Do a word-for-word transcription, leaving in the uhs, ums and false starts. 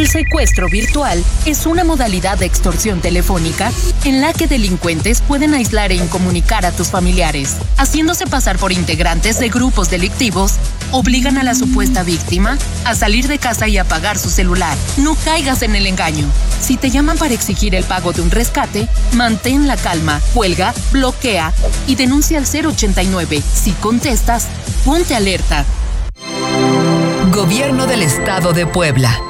secuestro virtual es una modalidad de extorsión telefónica en la que delincuentes pueden aislar e incomunicar a tus familiares. Haciéndose pasar por integrantes de grupos delictivos, obligan a la supuesta víctima a salir de casa y apagar su celular. No caigas en el engaño. Si te llaman para exigir el pago de un rescate, mantén la calma, cuelga, bloquea y denuncia al cero ochenta y nueve. Si contestas, ponte alerta. Gobierno del Estado de Puebla.